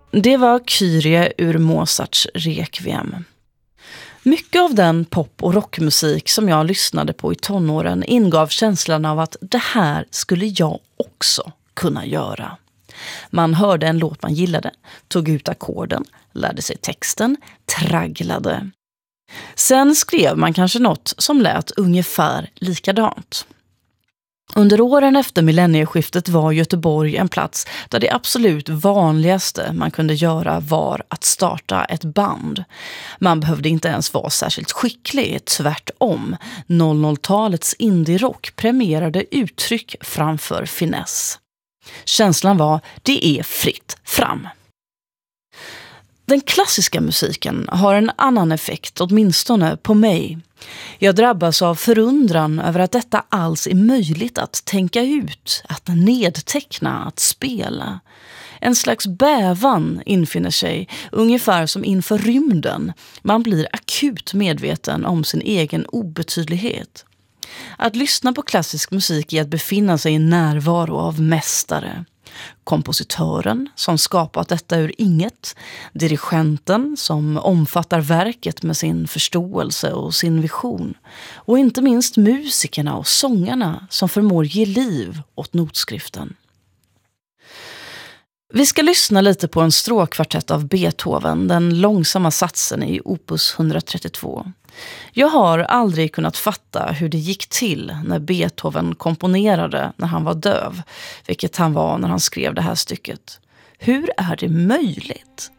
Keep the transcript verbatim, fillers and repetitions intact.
Det var Kyrie ur Mozarts Requiem. Mycket av den pop- och rockmusik som jag lyssnade på i tonåren ingav känslan av att det här skulle jag också kunna göra. Man hörde en låt man gillade, tog ut ackorden, lärde sig texten, tragglade. Sen skrev man kanske något som lät ungefär likadant. Under åren efter millennieskiftet var Göteborg en plats där det absolut vanligaste man kunde göra var att starta ett band. Man behövde inte ens vara särskilt skicklig, tvärtom. noll noll-talets indie-rock premierade uttryck framför finess. Känslan var, det är fritt fram. Den klassiska musiken har en annan effekt, åtminstone på mig. Jag drabbas av förundran över att detta alls är möjligt att tänka ut, att nedteckna, att spela. En slags bävan infinner sig, ungefär som inför rymden. Man blir akut medveten om sin egen obetydlighet. Att lyssna på klassisk musik är att befinna sig i närvaro av mästare. Kompositören som skapat detta ur inget, dirigenten som omfattar verket med sin förståelse och sin vision, och inte minst musikerna och sångarna som förmår ge liv åt notskriften. Vi ska lyssna lite på en stråkkvartett av Beethoven, den långsamma satsen i opus etthundratrettiotvå. Jag har aldrig kunnat fatta hur det gick till när Beethoven komponerade när han var döv, vilket han var när han skrev det här stycket. Hur är det möjligt?